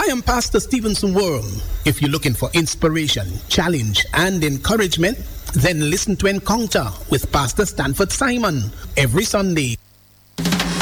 am Pastor Stevenson Worm. If you're looking for inspiration, challenge, and encouragement, then listen to Encounter with Pastor Stanford Simon every Sunday